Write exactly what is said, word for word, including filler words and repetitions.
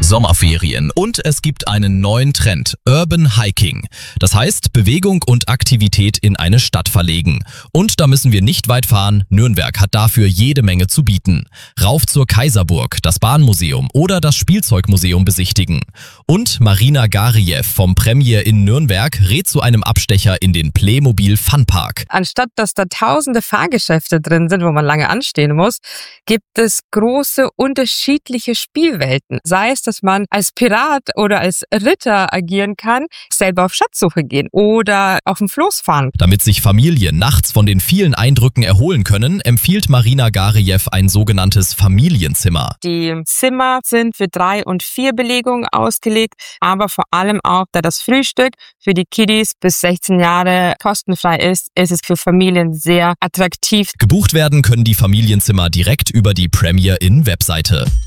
Sommerferien und es gibt einen neuen Trend, Urban Hiking. Das heißt, Bewegung und Aktivität in eine Stadt verlegen. Und da müssen wir nicht weit fahren, Nürnberg hat dafür jede Menge zu bieten. Rauf zur Kaiserburg, das Bahnmuseum oder das Spielzeugmuseum besichtigen. Und Marina Gariew vom Premier in Nürnberg rät zu einem Abstecher in den Playmobil Funpark. Anstatt dass da tausende Fahrgeschäfte drin sind, wo man lange anstehen muss, gibt es große unterschiedliche Spielwelten. Sei es, dass man als Pirat oder als Ritter agieren kann, selber auf Schatzsuche gehen oder auf dem Floß fahren. Damit sich Familien nachts von den vielen Eindrücken erholen können, empfiehlt Marina Gariew ein sogenanntes Familienzimmer. Die Zimmer sind für drei und vier Belegungen ausgelegt, aber vor allem auch, da das Frühstück für die Kiddies bis sechzehn Jahre kostenfrei ist, ist es für Familien sehr attraktiv. Gebucht werden können die Familienzimmer direkt über die Premier Inn Webseite.